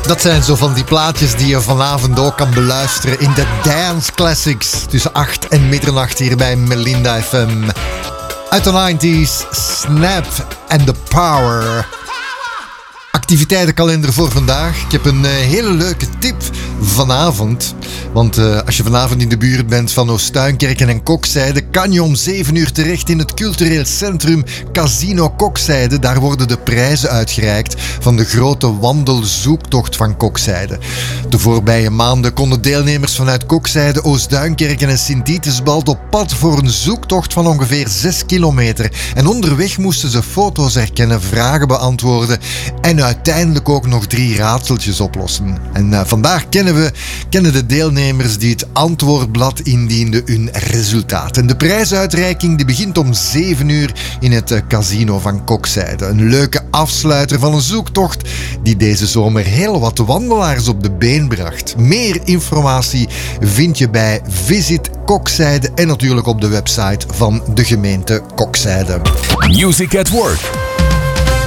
Dat zijn zo van die plaatjes die je vanavond ook kan beluisteren in de Dance Classics tussen 8 en middernacht hier bij Melinda FM. Uit de 90s, Snap and the Power. Activiteitenkalender voor vandaag. Ik heb een hele leuke tip vanavond. Want als je vanavond in de buurt bent van Oostuinkerken en Kokzijde, kan je om 7 uur terecht in het cultureel centrum Casino Kokzijde. Daar worden de prijzen uitgereikt van de grote wandelzoektocht van Kokzijde. De voorbije maanden konden deelnemers vanuit Kokzijde, Oostuinkerken en Sint-Dietesbald op pad voor een zoektocht van ongeveer 6 kilometer. En onderweg moesten ze foto's herkennen, vragen beantwoorden en uiteindelijk ook nog 3 raadseltjes oplossen. En vandaag kennen de deelnemers die het antwoordblad indienden hun resultaat. En de prijsuitreiking die begint om 7 uur in het casino van Kokzijde. Een leuke afsluiter van een zoektocht die deze zomer heel wat wandelaars op de been bracht. Meer informatie vind je bij Visit Kokzijde en natuurlijk op de website van de gemeente Kokzijde. Music at Work.